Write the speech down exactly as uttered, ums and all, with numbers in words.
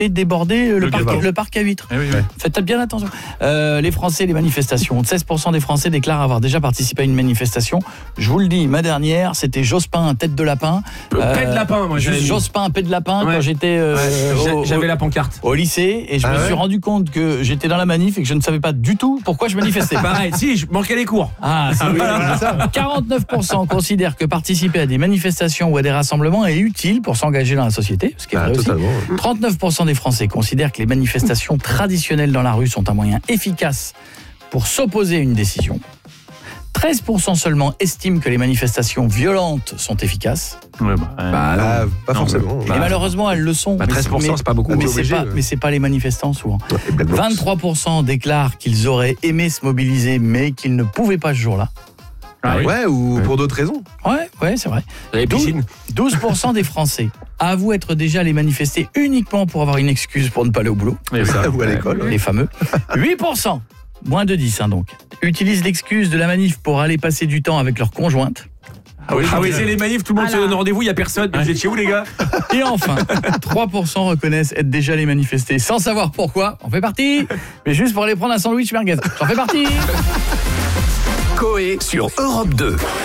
et déborder le, Le parc, gamin. le parc à huîtres. Eh oui, oui. Faites bien attention. Euh, les Français, les manifestations. seize pour cent des Français déclarent avoir déjà participé à une manifestation. Je vous le dis, ma dernière, c'était Jospin, tête de lapin. Euh, paix de lapin, moi j'avais mis. Jospin, paix de lapin, Ouais. quand j'étais euh, Ouais, au, j'avais au- la pancarte. au lycée, et je Ah me ouais suis rendu compte que j'étais dans la manif et que je ne savais pas du tout pourquoi je manifestais. Pareil, si, je manquais les cours. Ah, c'est oui, quarante-neuf pour cent considèrent que participer à des manifestations ou à des rassemblements est utile pour s'engager dans la société, ce qui est Ah, vrai aussi. totalement. trente-neuf pour cent des Français considèrent que les manifestations traditionnelles dans la rue sont un moyen efficace pour s'opposer à une décision. treize pour cent seulement estiment que les manifestations violentes sont efficaces. Ouais, bah, euh, Bah, non. pas Non, forcément. bah, Et malheureusement, elles le sont. bah, Mais treize pour cent, mais- c'est pas beaucoup. Mais On est c'est obligé, pas, ouais. mais c'est pas les manifestants souvent. Et Black Blocs. vingt-trois pour cent déclarent qu'ils auraient aimé se mobiliser, mais qu'ils ne pouvaient pas ce jour-là. Ah oui. Ouais, ou Ouais. pour d'autres raisons. Ouais, ouais, c'est vrai. Les piscines. douze pour cent des Français avouent être déjà allés manifester uniquement pour avoir une excuse pour ne pas aller au boulot. Et ça, Ou à ouais. l'école. Les fameux. huit pour cent, moins de dix hein, donc, utilisent l'excuse de la manif pour aller passer du temps avec leur conjointe. Ah oui, ah oui, c'est les manifs, tout le monde Ah se là. donne rendez-vous, il n'y a personne. Mais vous êtes chez où, les gars? Et enfin, trois pour cent reconnaissent être déjà allés manifester sans savoir pourquoi. On fait partie, mais juste pour aller prendre un sandwich merguez. J'en fais partie. Coé sur Europe deux.